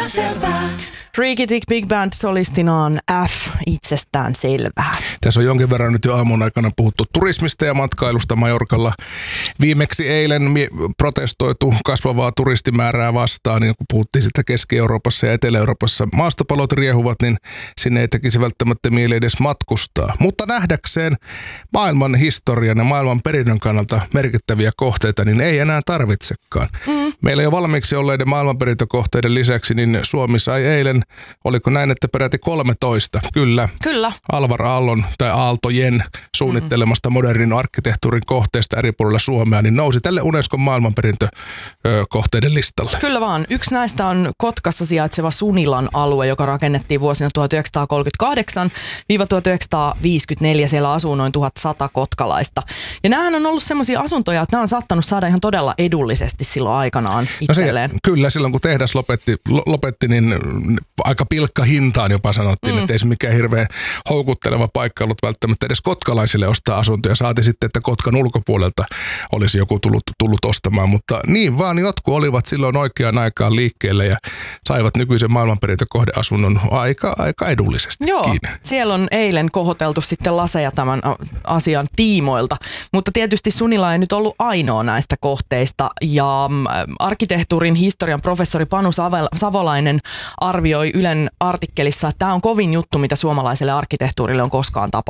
Rikitik Big Band solistinaan F, itsestään selvää. Tässä on jonkin verran nyt jo aamun aikana puhuttu turismista ja matkailusta Majorkalla. Viimeksi eilen protestoitu kasvavaa turistimäärää vastaan, niin kun puhuttiin sitä Keski-Euroopassa ja Etelä-Euroopassa maastopalot riehuvat, niin sinne ei tekisi välttämättä mieli edes matkustaa. Mutta nähdäkseen maailman historian ja maailman perinnön kannalta merkittäviä kohteita, niin ei enää tarvitsekaan. Meillä jo valmiiksi olleiden maailmanperintökohteiden lisäksi, niin Suomi sai eilen, oliko näin, että peräti 13, kyllä. Alvar Aallon tai Aaltojen suunnittelemasta modernin arkkitehtuurin kohteesta eri puolilla Suomea, niin nousi tälle Unescon maailmanperintökohteiden listalle. Kyllä vaan. Yksi näistä on Kotkassa sijaitseva Sunilan alue, joka rakennettiin vuosina 1938-1954. Siellä asuu noin 1100 kotkalaista. Ja näähän on ollut semmoisia asuntoja, että nämä on saattanut saada ihan todella edullisesti silloin aikanaan itselleen. Kyllä, silloin kun tehdas lopetti niin aika pilkka hintaan jopa sanottiin, että ei se mikään hirveän houkutteleva paikka ollut välttämättä edes kotkalaisille ostaa asuntoja. Saati sitten, että Kotkan ulkopuolelta olisi joku tullut ostamaan, mutta niin vaan jotkut olivat silloin oikeaan aikaan liikkeelle ja saivat nykyisen maailmanperintökohdeasunnon aika edullisesti. Joo, siellä on eilen kohoteltu sitten laseja tämän asian tiimoilta, mutta tietysti Sunila ei nyt ollut ainoa näistä kohteista ja arkkitehtuurin historian professori Panu Savolainen arvioi Ylen artikkelissa, että tämä on kovin juttu, mitä suomalaiselle arkkitehtuurille on koskaan tapahtunut.